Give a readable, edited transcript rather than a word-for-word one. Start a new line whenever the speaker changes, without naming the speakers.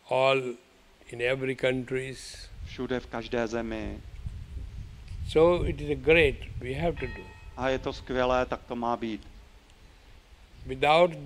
all in every countries.
Všude v každé zemi.
So it is great, we have to do.
A je to skvělé, tak to má být.
Without